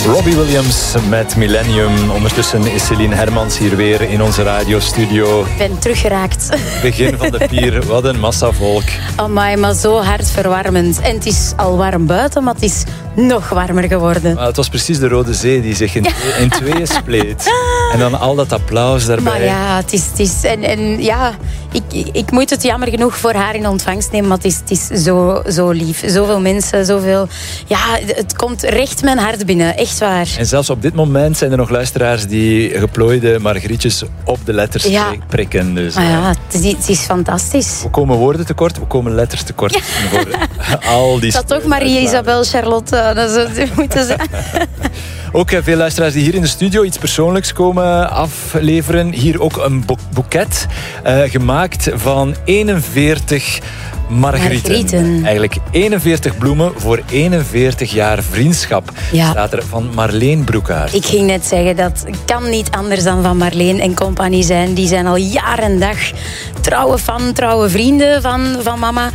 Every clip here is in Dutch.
Robbie Williams met Millennium. Ondertussen is Celine Hermans hier weer in onze radiostudio. Ik ben teruggeraakt. Begin van de pier, wat een massa volk. Amai, maar zo hartverwarmend. En het is al warm buiten, maar het is nog warmer geworden. Maar het was precies de Rode Zee die zich in tweeën spleet. En dan al dat applaus daarbij. Maar ja, het is en ja, ik moet het jammer genoeg voor haar in ontvangst nemen, maar het is zo lief. Zoveel mensen, zoveel... Ja, het komt recht mijn hart binnen, echt waar. En zelfs op dit moment zijn er nog luisteraars die geplooide margrietjes op de letters prikken. Dus, ja, het is fantastisch. We komen woorden tekort, we komen letters tekort. Voor al die dat toch Marie-Isabel Charlotte, dat zou het moeten zijn. Ook veel luisteraars die hier in de studio iets persoonlijks komen afleveren. Hier ook een boeket gemaakt van 41 margrieten. Eigenlijk 41 bloemen voor 41 jaar vriendschap. Ja. Staat er van Marleen Broekhaert. Ik ging net zeggen, dat kan niet anders dan van Marleen en compagnie zijn. Die zijn al jaar en dag trouwe vrienden van mama.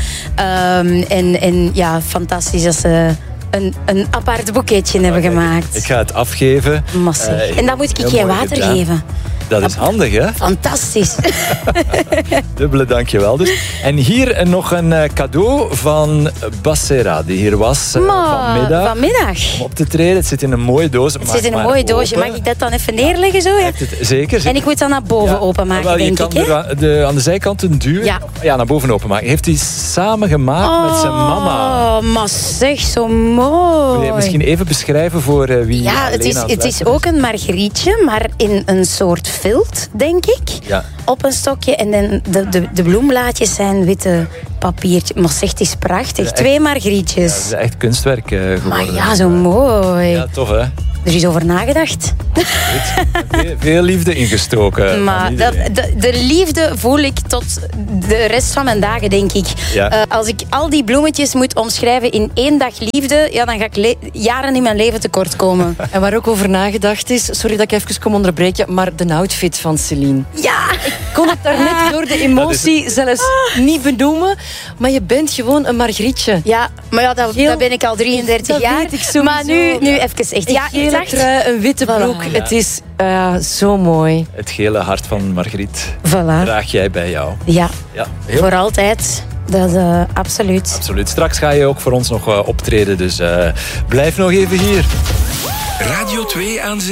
En ja, fantastisch dat ze een apart boeketje hebben gemaakt. Ik ga het afgeven. Massief. En dan moet ik geen water geven. Dat is handig, hè? Fantastisch. Dubbele dankjewel dus. En hier nog een cadeau van Bassera, die hier was vanmiddag. Vanmiddag. Om op te treden. Het zit in een mooie doos. Het zit in een mooie doosje. Mag ik dat dan even neerleggen zo? Ja? Zeker. En ik moet dan naar boven openmaken, denk ik. Je kan aan de zijkanten duwen. Ja, naar boven openmaken. Heeft hij samen gemaakt met zijn mama. Oh, maar zeg, zo mooi. Wil je misschien even beschrijven voor wie... Ja, het is ook een margrietje, maar in een soort vilt, denk ik. Ja. Op een stokje. En dan de bloemblaadjes zijn witte papiertje. Maar zeg, het is prachtig. Ja, 2 margrietjes. Ja, het is echt kunstwerk geworden. Maar ja, zo mooi. Ja, tof hè? Er is over nagedacht. Veel liefde ingestoken. Maar de liefde voel ik tot de rest van mijn dagen, denk ik. Ja. Als ik al die bloemetjes moet omschrijven in 1 dag liefde, ja, dan ga ik jaren in mijn leven tekort komen. En waar ook over nagedacht is, sorry dat ik even kom onderbreken, maar de outfit van Celine. Ja! Ik kon het daarnet door de emotie zelfs niet benoemen, maar je bent gewoon een margrietje. Ja, maar ja, dat ben ik al 33 jaar. Weet ik sowieso. Maar nu even echt. Ja, een gele trui, een witte broek. Voilà. Het is zo mooi. Het gele hart van Margriet Voilà. draag jij bij jou. Ja, Ja, voor altijd. Dat absoluut. Absoluut. Straks ga je ook voor ons nog optreden, dus blijf nog even hier. Radio 2 aan